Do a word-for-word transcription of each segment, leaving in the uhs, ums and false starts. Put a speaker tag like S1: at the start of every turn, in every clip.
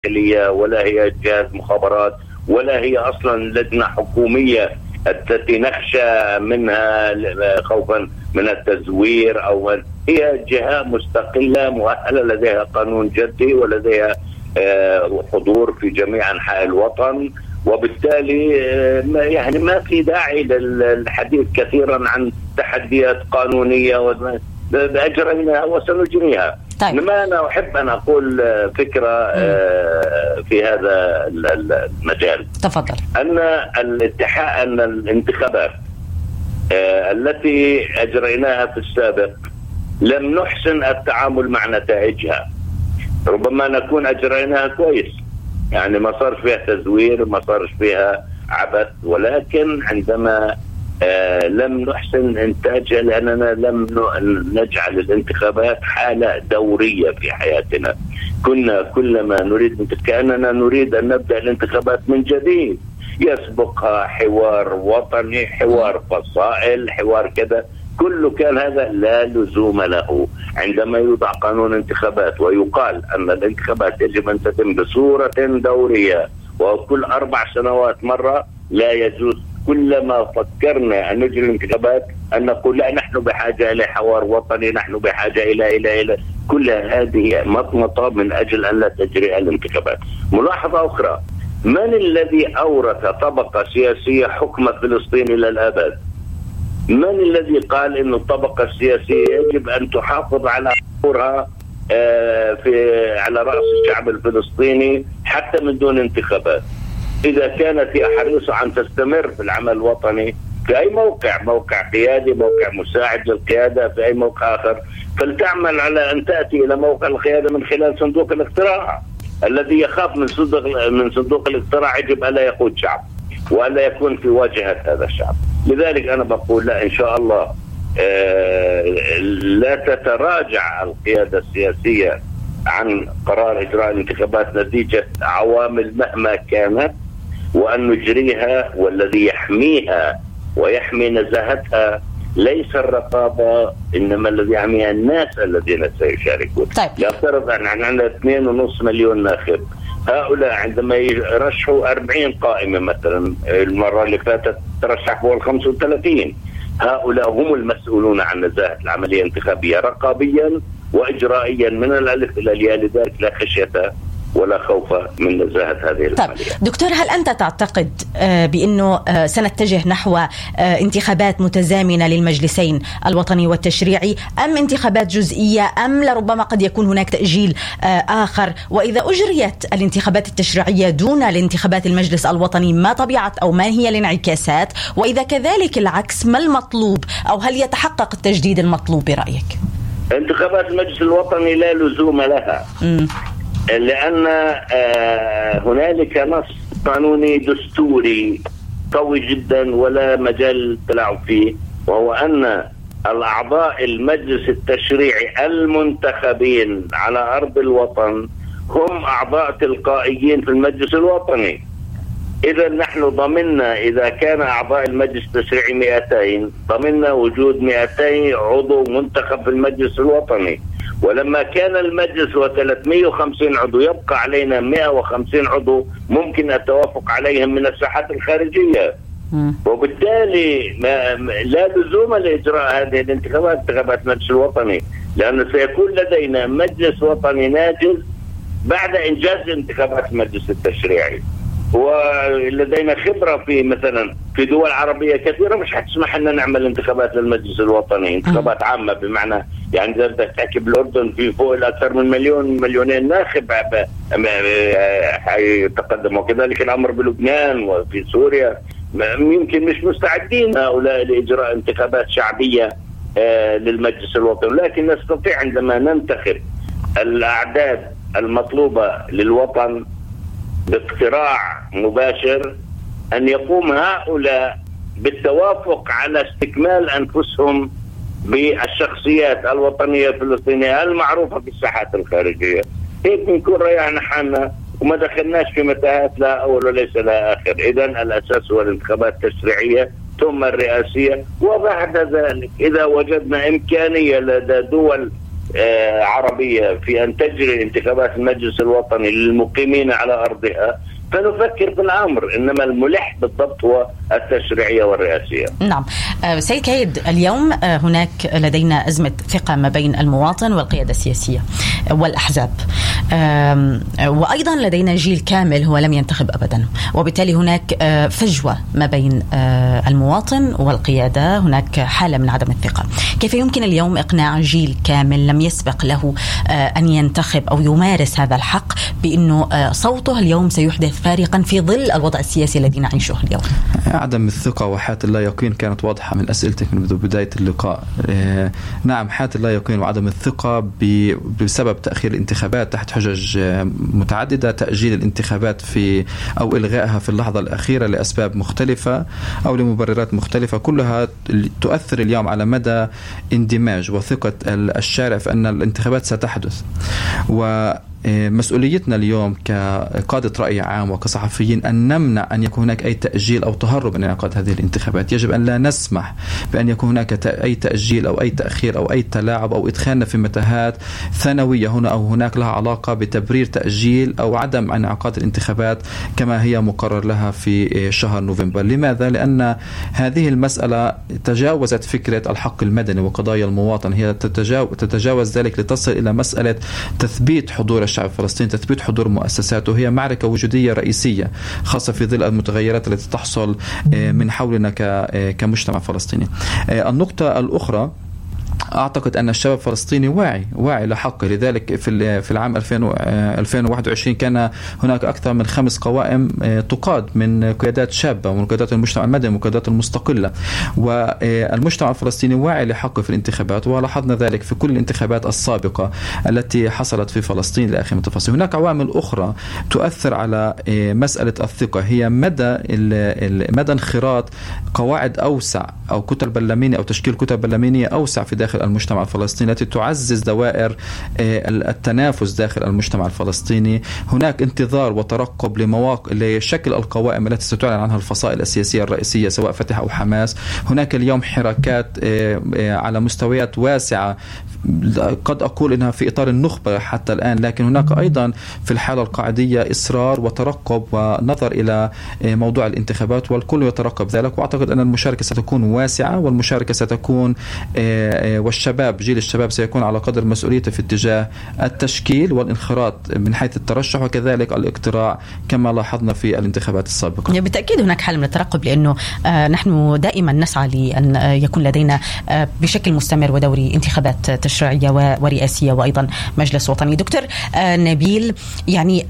S1: داخلية ولا هي جهاز مخابرات ولا هي أصلا لجنة حكومية التي نخشى منها خوفا من التزوير، أو هي جهة مستقلة مؤهلة لديها قانون جدي ولديها حضور في جميع أنحاء الوطن، وبالتالي يعني ما في داعي للحديث كثيرا عن تحديات قانونية أجريناها وسنجريها. طيب. إنما أنا أحب أن أقول فكرة في هذا المجال.
S2: تفضل.
S1: أن الاتحاد أن الانتخابات التي أجريناها في السابق لم نحسن التعامل مع نتائجها. ربما نكون أجريناها كويس، يعني ما صار فيها تزوير، ما صار فيها عبث، ولكن عندما آه لم نحسن إنتاجها لأننا لم نجعل الانتخابات حالة دورية في حياتنا. كنا كلما نريد كأننا نريد أن نبدأ الانتخابات من جديد، يسبقها حوار وطني، حوار فصائل، حوار كذا، كله كان هذا لا لزوم له. عندما يوضع قانون انتخابات ويقال أن الانتخابات يجب أن تتم بصورة دورية وكل أربع سنوات مرة، لا يجوز كلما فكرنا أن نجري الانتخابات أن نقول لا نحن بحاجة إلى حوار وطني، نحن بحاجة إلى إلى إلى كل هذه مطمطة من أجل أن لا تجري الانتخابات. ملاحظة أخرى، من الذي أورث طبقة سياسية حكم فلسطين إلى الأبد؟ من الذي قال إن الطبقة السياسية يجب أن تحافظ على حضورها في على رأس الشعب الفلسطيني حتى من دون انتخابات؟ إذا كانت هي حريصة أن تستمر في العمل الوطني في أي موقع، موقع قيادي، موقع مساعد للقيادة، في أي موقع آخر، فلتعمل على أن تأتي إلى موقع القيادة من خلال صندوق الاقتراع. الذي يخاف من صندوق من صندوق الاقتراع يجب ألا يقود شعب وألا يكون في واجهة هذا الشعب. لذلك أنا بقول لا، إن شاء الله آه لا تتراجع القيادة السياسية عن قرار إجراء الانتخابات نتيجة عوامل مهما كانت، وأن نجريها، والذي يحميها ويحمي نزاهتها ليس الرقابة، إنما الذي يحميها الناس الذين سيشاركون.
S2: طيب.
S1: يفترض أن عندنا اثنين ونصف مليون ناخب، هؤلاء عندما يرشحوا أربعين قائمة مثلا، المرة اللي فاتت ترشح فوق الخمسة وثلاثين، هؤلاء هم المسؤولون عن نزاهة العملية الانتخابية رقابيا وإجرائيا من الألف إلى الياء. لذلك لا خشية ولا خوف من نزاهة هذه العملية.
S2: طيب دكتور، هل أنت تعتقد بأنه سنتجه نحو انتخابات متزامنة للمجلسين الوطني والتشريعي، أم انتخابات جزئية، أم لربما قد يكون هناك تأجيل آخر؟ وإذا أجريت الانتخابات التشريعية دون الانتخابات المجلس الوطني، ما طبيعة أو ما هي الانعكاسات؟ وإذا كذلك العكس، ما المطلوب أو هل يتحقق التجديد المطلوب برأيك؟
S1: انتخابات المجلس الوطني لا لزوم لها، م. لأن هنالك نص قانوني دستوري قوي جدا ولا مجال للتلاعب فيه، وهو أن الأعضاء المجلس التشريعي المنتخبين على أرض الوطن هم أعضاء تلقائيين في المجلس الوطني. إذا نحن ضمننا إذا كان أعضاء المجلس التشريعي مئتين، ضمننا وجود مئتين عضو منتخب في المجلس الوطني. ولما كان المجلس هو ثلاثمئة وخمسين عضو، يبقى علينا مئة وخمسين عضو ممكن التوافق عليهم من الساحات الخارجية. م. وبالتالي ما لا لزوم لإجراء هذه الانتخابات، انتخابات المجلس الوطني، لأن سيكون لدينا مجلس وطني ناجز بعد إنجاز انتخابات المجلس التشريعي. ولدينا خبرة في مثلا في دول عربية كثيرة مش هتسمح لنا نعمل انتخابات للمجلس الوطني، انتخابات عامة، بمعنى يعني إذا بدك تحكي بالأردن في فوق الأكثر من مليون مليونين ناخب حيتقدم، وكذلك الأمر بلبنان وفي سوريا. يمكن مش مستعدين هؤلاء لإجراء انتخابات شعبية للمجلس الوطني، لكن نستطيع عندما ننتخب الأعداد المطلوبة للوطن باقتراع مباشر أن يقوم هؤلاء بالتوافق على استكمال أنفسهم بالشخصيات الوطنية الفلسطينية المعروفة في الساحات الخارجية. هيك نكون ريحنا حالنا وما دخلناش في متاهات لا أول وليس لا آخر. إذن الأساس هو الانتخابات التشريعية ثم الرئاسية، وبعد ذلك إذا وجدنا إمكانية لدى دول عربية في أن تجري انتخابات المجلس الوطني للمقيمين على أرضها فنفكر بالأمر، إنما الملح بالضبط هو التشريعية والرئاسية.
S2: نعم سيد كايد، اليوم هناك لدينا أزمة ثقة ما بين المواطن والقيادة السياسية والأحزاب، وأيضا لدينا جيل كامل هو لم ينتخب أبدا، وبالتالي هناك فجوة ما بين المواطن والقيادة، هناك حالة من عدم الثقة. كيف يمكن اليوم إقناع جيل كامل لم يسبق له أن ينتخب أو يمارس هذا الحق بأنه صوته اليوم سيحدث فارقا في ظل الوضع السياسي الذي نعيشه اليوم؟
S3: عدم الثقة وحالة اللا يقين كانت واضحة من أسئلتك من بداية اللقاء. نعم، حالة اللا يقين وعدم الثقة بسبب تأخير الانتخابات تحت حجج متعددة، تأجيل الانتخابات في أو إلغائها في اللحظة الأخيرة لأسباب مختلفة أو لمبررات مختلفة، كلها تؤثر اليوم على مدى اندماج وثقة الشارع في أن الانتخابات ستحدث. و مسؤوليتنا اليوم كقادة رأي عام وكصحفيين أن نمنع أن يكون هناك أي تأجيل أو تهرب من انعقاد هذه الانتخابات. يجب أن لا نسمح بأن يكون هناك أي تأجيل أو أي تأخير أو أي تلاعب أو إدخالنا في متاهات ثانوية هنا أو هناك لها علاقة بتبرير تأجيل أو عدم انعقاد الانتخابات كما هي مقرر لها في شهر نوفمبر. لماذا؟ لأن هذه المسألة تجاوزت فكرة الحق المدني وقضايا المواطن، هي تتجاوز ذلك لتصل إلى مسألة تثبيت حضور الشعب الفلسطيني، تثبيت حضور مؤسساته. هي معركة وجودية رئيسية خاصة في ظل المتغيرات التي تحصل من حولنا كمجتمع فلسطيني. النقطة الأخرى، أعتقد أن الشباب الفلسطيني واعي واعي لحقه، لذلك في في العام ألفين وواحد وعشرين كان هناك أكثر من خمس قوائم تقاد من قيادات شابة ومن قيادات المجتمع المدني ومن قيادات المستقلة، والمجتمع الفلسطيني واعي لحقه في الانتخابات، ولاحظنا ذلك في كل الانتخابات السابقة التي حصلت في فلسطين لآخر التفاصيل. هناك عوامل أخرى تؤثر على مسألة الثقة، هي مدى مدى انخراط قواعد أوسع أو كتل برلمانية أو تشكيل كتل برلمانية أوسع في داخل المجتمع الفلسطيني التي تعزز دوائر التنافس داخل المجتمع الفلسطيني. هناك انتظار وترقب لمواقع لشكل القوائم التي ستعلن عنها الفصائل السياسية الرئيسية سواء فتح أو حماس. هناك اليوم حركات على مستويات واسعة، قد أقول إنها في إطار النخبة حتى الآن، لكن هناك أيضا في الحالة القاعدية إصرار وترقب ونظر إلى موضوع الانتخابات، والكل يترقب ذلك. وأعتقد أن المشاركة ستكون واسعة، والمشاركة ستكون والشباب جيل الشباب سيكون على قدر مسؤوليته في اتجاه التشكيل والانخراط من حيث الترشح وكذلك الاقتراع كما لاحظنا في الانتخابات السابقة.
S2: بالتأكيد هناك حالة من الترقب، لأنه نحن دائما نسعى لأن يكون لدينا بشكل مستمر ودوري انتخابات تشريعية ورئاسية وأيضا مجلس وطني. دكتور نبيل، يعني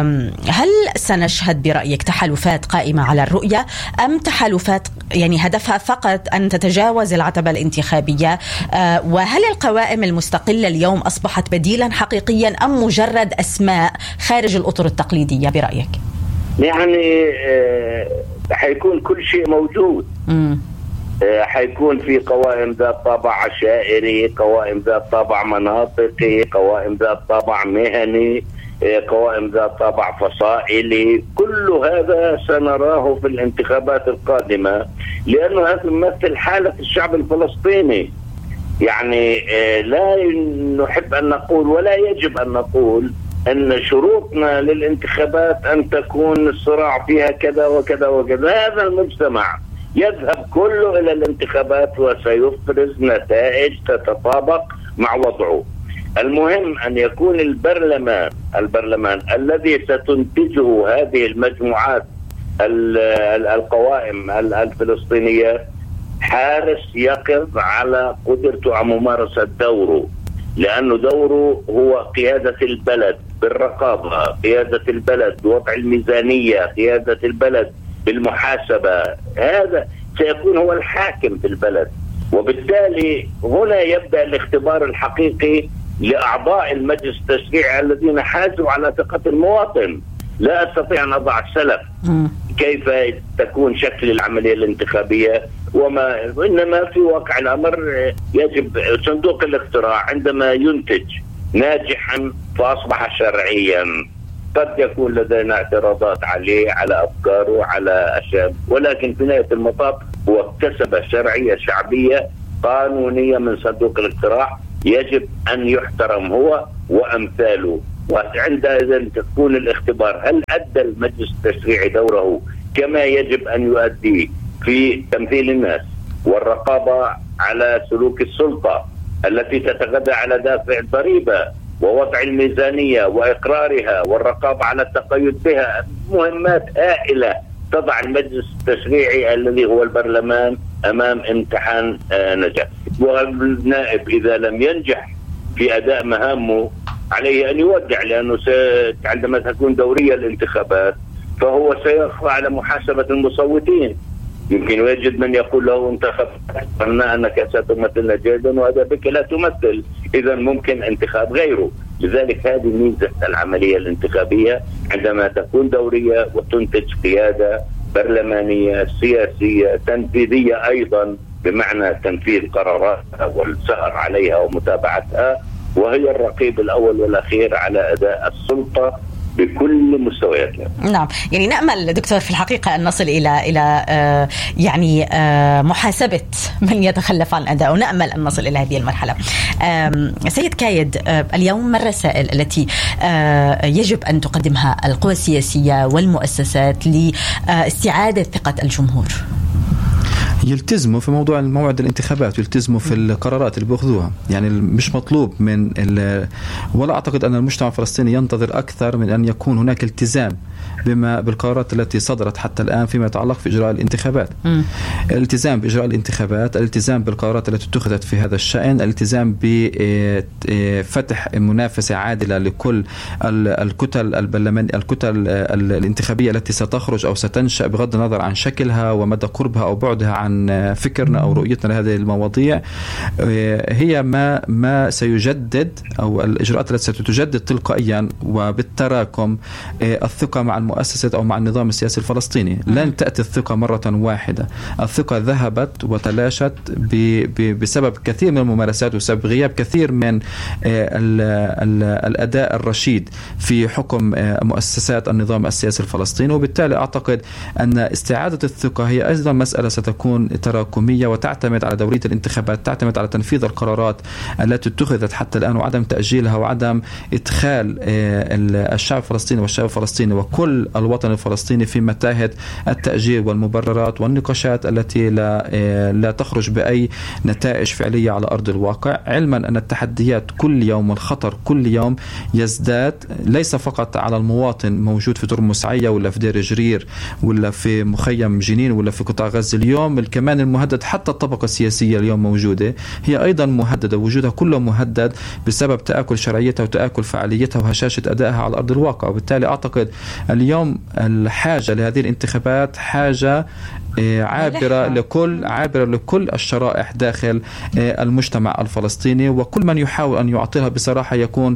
S2: هل سنشهد برأيك تحالفات قائمة على الرؤية أم تحالفات يعني هدفها فقط أن تتجاوز العتبة الانتخابية؟ وهل القوائم المستقلة اليوم أصبحت بديلا حقيقيا أم مجرد أسماء خارج الأطر التقليدية برأيك؟
S1: يعني حيكون كل شيء موجود. م. حيكون في قوائم ذات طابع عشائري، قوائم ذات طابع مناطقي، قوائم ذات طابع مهني، قوائم ذات طابع فصائلي. كل هذا سنراه في الانتخابات القادمة، لأنه هذا يمثل حالة الشعب الفلسطيني. يعني لا نحب أن نقول ولا يجب أن نقول أن شروطنا للانتخابات أن تكون الصراع فيها كذا وكذا وكذا. هذا المجتمع يذهب كله إلى الانتخابات وسيفرز نتائج تتطابق مع وضعه. المهم أن يكون البرلمان البرلمان الذي ستنتجه هذه المجموعات القوائم الفلسطينية حارس يقظ على قدرته على ممارسة دوره، لأنه دوره هو قيادة البلد بالرقابة، قيادة البلد بوضع الميزانية، قيادة البلد بالمحاسبة. هذا سيكون هو الحاكم في البلد، وبالتالي هنا يبدأ الاختبار الحقيقي لأعضاء المجلس التشريعي الذين حازوا على ثقة المواطن. لا أستطيع أن أضع السلف كيف تكون شكل العملية الانتخابية وما، إنما في واقع الأمر يجب صندوق الاقتراع عندما ينتج ناجحا فأصبح شرعيا. قد يكون لدينا اعتراضات عليه، على أفكاره، على أشياء، ولكن في نهاية المطاف هو اكتسب شرعية شعبية قانونية من صندوق الاقتراع يجب أن يحترم هو وأمثاله. وعندئذ تكون الاختبار هل أدى المجلس التشريعي دوره كما يجب أن يؤدي في تمثيل الناس والرقابة على سلوك السلطة التي تتغذى على دافع الضريبة ووضع الميزانية وإقرارها والرقابة على التقيد بها. مهمات هائلة تضع المجلس التشريعي الذي هو البرلمان أمام امتحان نجاح. والنائب إذا لم ينجح في أداء مهامه عليه أن يودع، لأنه عندما تكون دورية الانتخابات فهو سيخضع على محاسبة المصوتين. يمكن يجد من يقول له انتخب قلنا أنك ستمثلنا جيدا وهذا بك لا تمثل، إذا ممكن انتخاب غيره. لذلك هذه ميزة العملية الانتخابية عندما تكون دورية وتنتج قيادة برلمانية سياسية تنفيذية أيضا، بمعنى تنفيذ قراراتها والسهر عليها ومتابعتها، وهي الرقيب الأول والأخير على أداء السلطة بكل مستوياتها.
S2: نعم، يعني نأمل دكتور في الحقيقة أن نصل إلى إلى آه يعني آه محاسبة من يتخلف عن أداء، ونأمل أن نصل إلى هذه المرحلة. آه سيد كايد، آه اليوم ما الرسائل التي آه يجب أن تقدمها القوى السياسية والمؤسسات لاستعادة ثقة الجمهور؟
S3: يلتزموا في موضوع الموعد الانتخابات، يلتزموا في القرارات اللي بيأخذوها. يعني مش مطلوب من ولا أعتقد أن المجتمع الفلسطيني ينتظر أكثر من أن يكون هناك التزام بما بالقرارات التي صدرت حتى الآن فيما يتعلق في إجراء الانتخابات. م. الالتزام بإجراء الانتخابات، الالتزام بالقرارات التي اتخذت في هذا الشأن، الالتزام بفتح منافسة عادلة لكل الكتل البرلمان الكتل الانتخابية التي ستخرج أو ستنشأ بغض النظر عن شكلها ومدى قربها أو بعدها عن فكرنا أو رؤيتنا لهذه المواضيع. هي ما ما سيجدد أو الإجراءات التي ستجدد تلقائيا وبالتراكم الثقة مع المؤسسة أو مع النظام السياسي الفلسطيني. لن تأتي الثقة مرة واحدة. الثقة ذهبت وتلاشت بسبب كثير من الممارسات وسبب غياب كثير من الأداء الرشيد في حكم مؤسسات النظام السياسي الفلسطيني. وبالتالي أعتقد أن استعادة الثقة هي أيضا مسألة ستكون تراكمية وتعتمد على دورية الانتخابات، تعتمد على تنفيذ القرارات التي اتخذت حتى الآن وعدم تأجيلها وعدم إدخال الشعب الفلسطيني والشعب الفلسطيني وكل الوطن الفلسطيني في متاهة التأجيل والمبررات والنقاشات التي لا لا تخرج بأي نتائج فعلية على أرض الواقع، علما أن التحديات كل يوم والخطر كل يوم يزداد، ليس فقط على المواطن موجود في ترمس عيا ولا في دير جرير ولا في مخيم جنين ولا في قطاع غزة اليوم، كمان المهدد حتى الطبقة السياسية اليوم موجودة هي أيضا مهددة، وجودها كله مهدد بسبب تآكل شرعيتها وتآكل فعاليتها وهشاشة أدائها على أرض الواقع. وبالتالي أعتقد اليوم الحاجة لهذه الانتخابات حاجة عابرة لكل عابرة لكل الشرائح داخل المجتمع الفلسطيني، وكل من يحاول أن يعطيها بصراحة يكون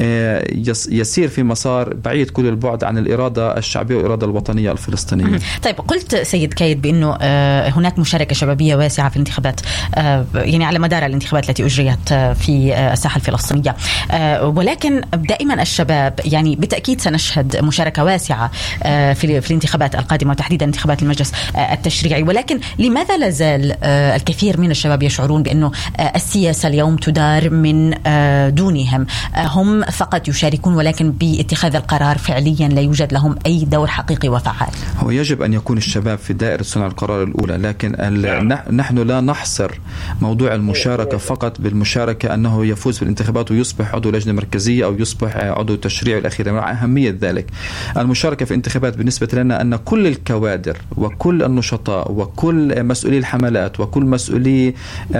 S3: يسير في مسار بعيد كل البعد عن الإرادة الشعبية والإرادة الوطنية الفلسطينية.
S2: طيب، قلت سيد كايد بأنه هناك مشاركة شبابية واسعة في الانتخابات، يعني على مدار الانتخابات التي أجريت في الساحة الفلسطينية، ولكن دائما الشباب يعني بالتأكيد سنشهد مشاركة واسعة في الانتخابات القادمة وتحديدا انتخابات المجلس التشريعي. ولكن لماذا لازال الكثير من الشباب يشعرون بأنه السياسة اليوم تدار من دونهم؟ هم فقط يشاركون ولكن باتخاذ القرار فعليا لا يوجد لهم أي دور حقيقي وفعال.
S3: هو يجب أن يكون الشباب في دائرة صنع القرار الأولى، لكن نحن لا نحصر موضوع المشاركة فقط بالمشاركة أنه يفوز بالانتخابات ويصبح عضو لجنة مركزية أو يصبح عضو تشريع والأخير. مع أهمية ذلك المشاركة في الانتخابات بالنسبة لنا أن كل الكوادر وكل النشطاء وكل مسؤولي الحملات وكل مسؤولي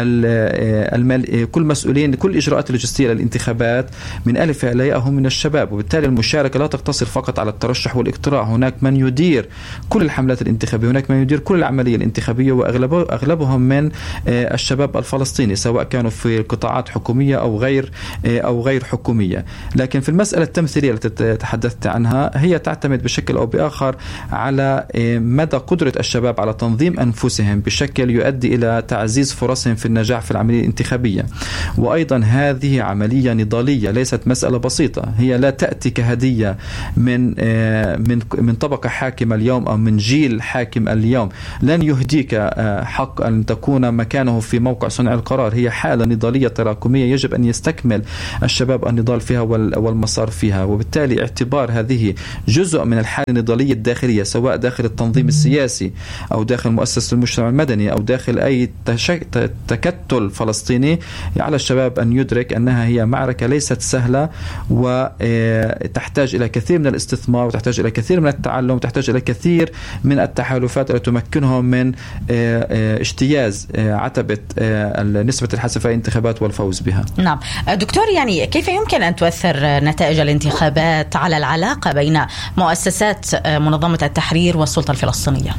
S3: المل... كل مسؤولين كل إجراءات اللوجستية للانتخابات من ألف إلى ياء هم من الشباب. وبالتالي المشاركة لا تقتصر فقط على الترشح والاقتراع، هناك من يدير كل الحملات الانتخابية، هناك من يدير كل العملية الانتخابية، وأغلبه أغلبهم من الشباب الفلسطيني سواء كانوا في قطاعات حكومية أو غير أو غير حكومية. لكن في المسألة التمثيلية التي تحدثت عنها هي تعتمد بشكل أو بآخر على مدى قدرة الشباب على تنظيم أنفسهم بشكل يؤدي إلى تعزيز فرصهم في النجاح في العملية الانتخابية. وأيضا هذه عملية نضالية ليست مسألة بسيطة، هي لا تأتي كهدية من من من طبقة حاكمة اليوم اليوم أو من جيل حاكم اليوم لن يهديك حق أن تكون مكانه في موقع صنع القرار. هي حالة نضالية تراكمية يجب أن يستكمل الشباب النضال فيها والمسار فيها، وبالتالي اعتبار هذه جزء من الحالة النضالية الداخلية سواء داخل التنظيم السياسي أو داخل مؤسسة المجتمع المدني أو داخل أي تكتل فلسطيني، على الشباب أن يدرك أنها هي معركة ليست سهلة وتحتاج إلى كثير من الاستثمار وتحتاج إلى كثير من التعلم وتحتاج إلى كثير من التحالفات التي تمكنهم من اجتياز عتبة نسبة الحسم في الانتخابات والفوز بها.
S2: نعم دكتور، يعني كيف يمكن أن تؤثر نتائج الانتخابات على العلاقة بين مؤسسات منظمة التحرير والسلطة الفلسطينية؟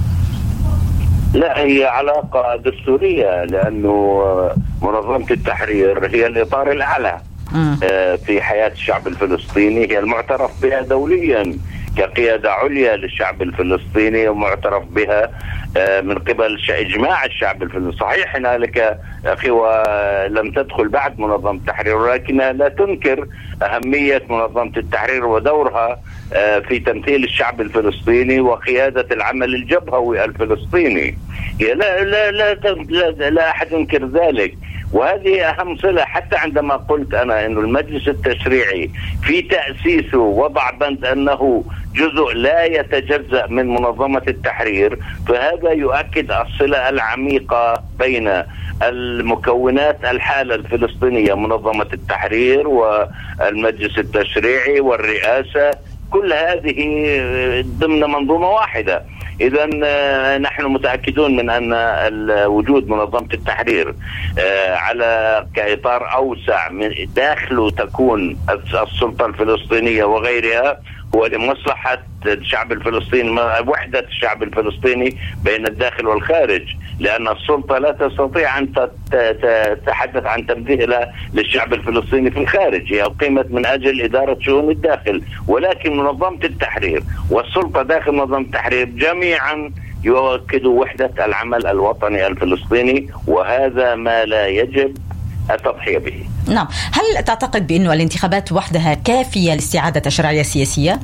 S1: لا، هي علاقة دستورية، لأنه منظمة التحرير هي الإطار الأعلى في حياة الشعب الفلسطيني، هي المعترف بها دوليا كقيادة عليا للشعب الفلسطيني ومعترف بها من قبل إجماع الشعب الفلسطيني. صحيح هنالك أخي ولم تدخل بعد منظمة التحرير، ولكنها لا تنكر أهمية منظمة التحرير ودورها في تمثيل الشعب الفلسطيني وقيادة العمل الجبهوي الفلسطيني. لا لا لا لا, لا أحد ينكر ذلك، وهذه أهم صلة. حتى عندما قلت أنا أن المجلس التشريعي في تأسيسه وضع بند أنه جزء لا يتجزأ من منظمة التحرير، فهذا يؤكد الصلة العميقة بين المكونات الحالة الفلسطينية، منظمة التحرير والمجلس التشريعي والرئاسة، كل هذه ضمن منظومة واحدة. إذا نحن متأكدون من أن وجود منظمة التحرير على كإطار أوسع من داخله تكون السلطة الفلسطينية وغيرها هو لمصلحة الشعب الفلسطيني، وحدة الشعب الفلسطيني بين الداخل والخارج، لأن السلطة لا تستطيع أن تتحدث عن تمثيلها للشعب الفلسطيني في الخارج، هي أقيمت من أجل إدارة شؤون الداخل. ولكن منظمة التحرير والسلطة داخل منظمة التحرير جميعا يؤكدوا وحدة العمل الوطني الفلسطيني، وهذا ما لا يجب التضحية به.
S2: نعم، هل تعتقد بأنه الانتخابات وحدها كافية لاستعادة الشرعية السياسية؟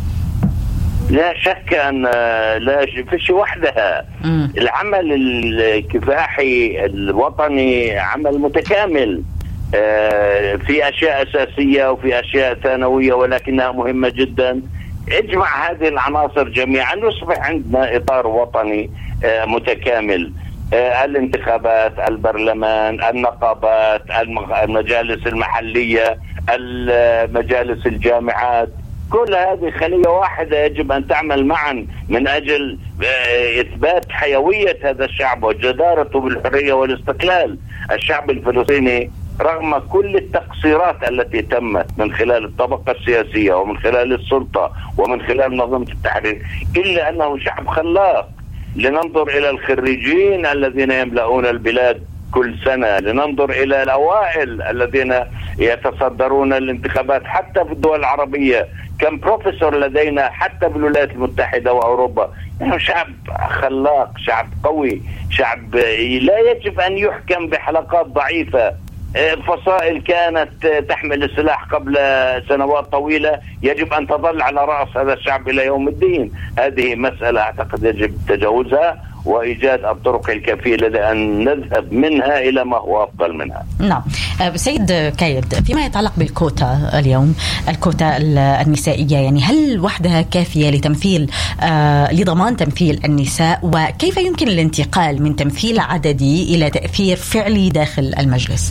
S1: لا شك أن لا فيش وحدها. م. العمل الكفاحي الوطني عمل متكامل في أشياء أساسية وفي أشياء ثانوية ولكنها مهمة جدا. اجمع هذه العناصر جميعا يصبح عندنا إطار وطني متكامل. الانتخابات، البرلمان، النقابات، المجالس المحلية، المجالس الجامعات، كل هذه خلية واحدة يجب أن تعمل معا من أجل إثبات حيوية هذا الشعب وجدارته بالحرية والاستقلال. الشعب الفلسطيني رغم كل التقصيرات التي تمت من خلال الطبقة السياسية ومن خلال السلطة ومن خلال منظمة التحرير، إلا أنه شعب خلاق. لننظر إلى الخريجين الذين يملؤون البلاد كل سنة، لننظر إلى الأوائل الذين يتصدرون الانتخابات حتى في الدول العربية، كم بروفيسور لدينا حتى في الولايات المتحدة وأوروبا. يعني شعب خلاق، شعب قوي، شعب لا يجب أن يحكم بحلقات ضعيفة. فصائل كانت تحمل السلاح قبل سنوات طويلة يجب أن تظل على رأس هذا الشعب إلى يوم الدين. هذه مسألة أعتقد يجب تجاوزها وإيجاد الطرق الكفيلة لأن نذهب منها إلى ما هو أفضل منها.
S2: نعم سيد كايد، فيما يتعلق بالكوتا اليوم، الكوتا النسائية، يعني هل وحدها كافية لتمثيل آه لضمان تمثيل النساء، وكيف يمكن الانتقال من تمثيل عددي إلى تأثير فعلي داخل المجلس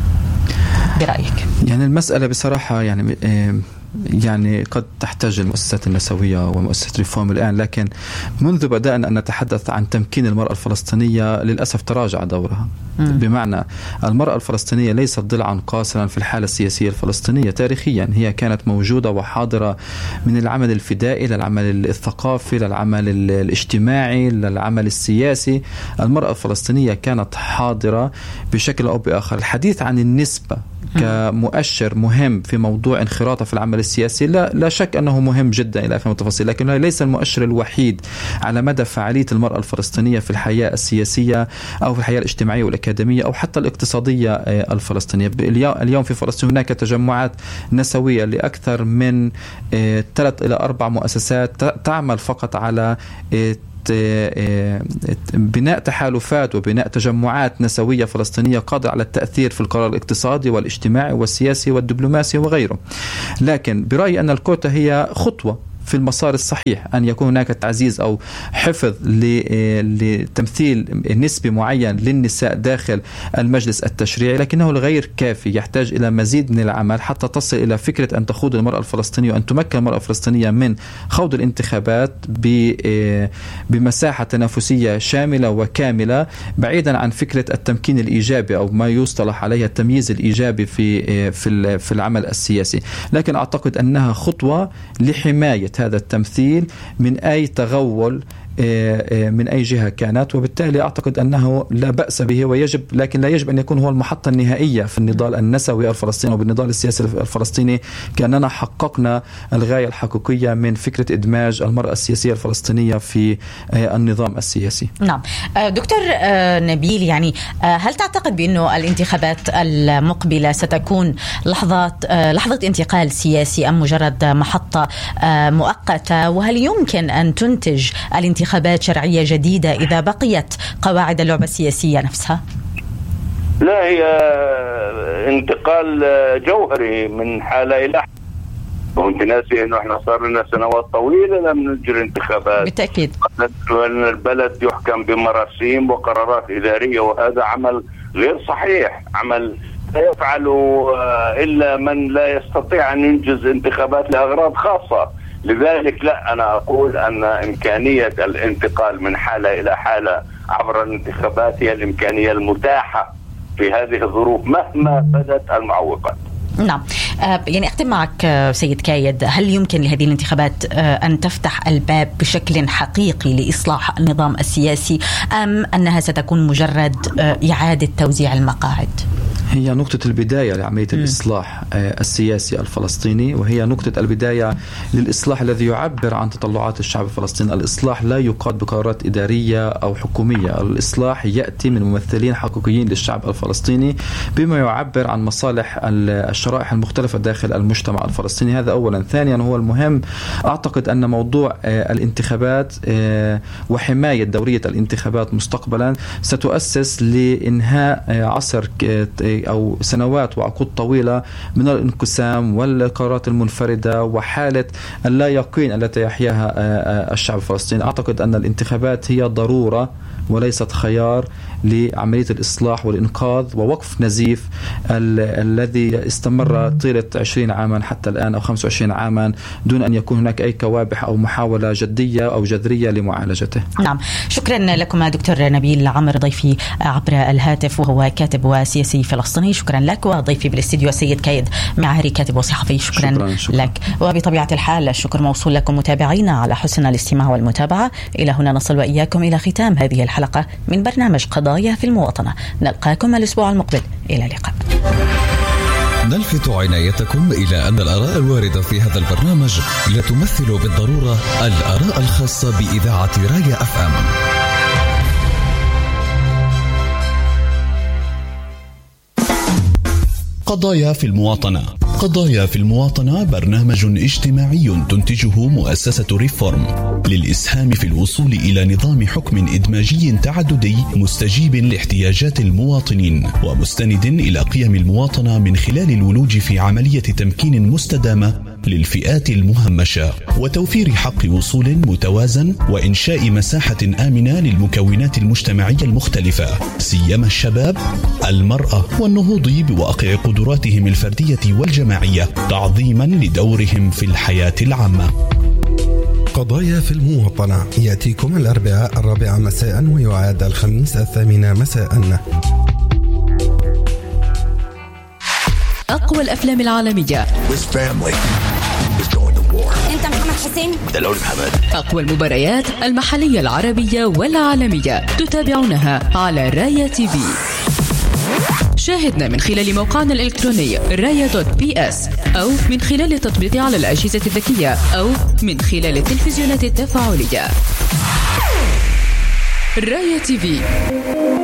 S2: برأيك؟
S3: يعني المسألة بصراحة يعني يعني قد تحتاج المؤسسات النسوية ومؤسسة ريفورم الآن، لكن منذ بدأنا أن نتحدث عن تمكين المرأة الفلسطينية للأسف تراجع دورها. م. بمعنى المرأة الفلسطينية ليست ضلعا قاصرا في الحالة السياسية الفلسطينية. تاريخيا هي كانت موجودة وحاضرة من العمل الفدائي للعمل الثقافي للعمل الاجتماعي للعمل السياسي. المرأة الفلسطينية كانت حاضرة بشكل أو بآخر. الحديث عن النسبة كمؤشر مهم في موضوع انخراطه في العمل السياسي لا لا شك أنه مهم جدا إلى آخر التفاصيل، لكنه ليس المؤشر الوحيد على مدى فعالية المرأة الفلسطينية في الحياة السياسية أو في الحياة الاجتماعية والاجتماعية الأكاديمية أو حتى الاقتصادية الفلسطينية. اليوم في فلسطين هناك تجمعات نسوية لأكثر من ثلاث إلى أربع مؤسسات تعمل فقط على بناء تحالفات وبناء تجمعات نسوية فلسطينية قادرة على التأثير في القرار الاقتصادي والاجتماعي والسياسي والدبلوماسي وغيره. لكن برأيي أن الكوتا هي خطوة في المسار الصحيح، أن يكون هناك تعزيز أو حفظ لتمثيل نسبي معين للنساء داخل المجلس التشريعي، لكنه الغير كافي، يحتاج إلى مزيد من العمل حتى تصل إلى فكرة أن تخوض المرأة الفلسطينية وأن تمكن المرأة الفلسطينية من خوض الانتخابات بمساحة تنافسية شاملة وكاملة، بعيدا عن فكرة التمكين الإيجابي أو ما يصطلح عليه التمييز الإيجابي في في في العمل السياسي. لكن أعتقد أنها خطوة لحماية هذا التمثيل من أي تغول من أي جهة كانت، وبالتالي أعتقد أنه لا بأس به ويجب، لكن لا يجب أن يكون هو المحطة النهائية في النضال النسوي الفلسطيني وبالنضال السياسي الفلسطيني، كأننا حققنا الغاية الحقيقية من فكرة إدماج المرأة السياسية الفلسطينية في النظام السياسي.
S2: نعم دكتور نبيل، يعني هل تعتقد بأنه الانتخابات المقبلة ستكون لحظة لحظة انتقال سياسي أم مجرد محطة مؤقتة؟ وهل يمكن أن تنتج الانتخابات شرعية جديدة إذا بقيت قواعد اللعبة السياسية نفسها؟
S1: لا، هي انتقال جوهري من حالة إلى حالة. وانت ناسي انه احنا صار لنا سنوات طويلة لم نجري انتخابات. بالتأكيد. وان البلد يحكم بمراسيم وقرارات إدارية، وهذا عمل غير صحيح، عمل لا يفعله إلا من لا يستطيع أن ينجز انتخابات لأغراض خاصة. لذلك لا، أنا أقول أن إمكانية الانتقال من حالة إلى حالة عبر الانتخابات هي الإمكانية المتاحة في هذه الظروف مهما بدت المعوقات.
S2: نعم، يعني أختم معك سيد كايد، هل يمكن لهذه الانتخابات أن تفتح الباب بشكل حقيقي لإصلاح النظام السياسي، أم أنها ستكون مجرد إعادة توزيع المقاعد؟
S3: هي نقطة البداية لعملية م. الإصلاح السياسي الفلسطيني، وهي نقطة البداية للإصلاح الذي يعبر عن تطلعات الشعب الفلسطيني. الإصلاح لا يقاد بقرارات إدارية أو حكومية، الإصلاح يأتي من ممثلين حقيقيين للشعب الفلسطيني بما يعبر عن مصالح الشرائح المختلفة داخل المجتمع الفلسطيني. هذا أولا. ثانيا هو المهم، أعتقد أن موضوع الانتخابات وحماية دورية الانتخابات مستقبلا ستؤسس لإنهاء عصر أو سنوات وعقود طويلة من الانقسام والقرارات المنفردة وحالة اللا يقين التي يحياها الشعب الفلسطيني. أعتقد أن الانتخابات هي ضرورة وليست خيار لعملية الإصلاح والإنقاذ ووقف نزيف ال- الذي استمر طيلة عشرين عاما حتى الآن أو خمسة وعشرين عاما دون أن يكون هناك أي كوابح أو محاولة جدية أو جذرية لمعالجته.
S2: نعم، شكرا لكم دكتور نبيل عمر ضيفي عبر الهاتف وهو كاتب وسياسي فلسطيني. شكرا لك. وضيفي بالاستديو السيد كايد معهري كاتب وصحفي. شكرا, شكرا, شكرا لك. وبطبيعة الحال الشكر موصول لكم متابعينا على حسن الاستماع والمتابعة. إلى هنا نصل وإياكم إلى ختام هذه الحلقة من برنامج قضايا في المواطنة. نلقاكم الأسبوع المقبل. إلى اللقاء.
S4: نلفت عنايتكم إلى أن الآراء الواردة في هذا البرنامج لا تمثل بالضرورة الآراء الخاصة بإذاعة راية أف أم. قضايا في المواطنة. قضايا في المواطنة برنامج اجتماعي تنتجه مؤسسة ريفورم للإسهام في الوصول إلى نظام حكم إدماجي تعددي مستجيب لاحتياجات المواطنين ومستند إلى قيم المواطنة من خلال الولوج في عملية تمكين مستدامة للفئات المهمشة وتوفير حق وصول متوازن وإنشاء مساحة آمنة للمكونات المجتمعية المختلفة سيما الشباب، المرأة، والنهوض بواقع قدراتهم الفردية والجماعية تعظيما لدورهم في الحياة العامة.
S5: قضايا في المواطنة يأتيكم الأربعاء الرابعة مساء ويعاد الخميس الثامنة مساء.
S6: أقوى الأفلام العالمية.
S7: أنت محمد حسين؟
S8: دلعوني محمد.
S6: أقوى المباريات المحلية العربية والعالمية تتابعونها على راية تي في. شاهدنا من خلال موقعنا الإلكتروني راية دوت بي اس أو من خلال التطبيق على الأجهزة الذكية أو من خلال التلفزيونات التفاعلية. راية تي في.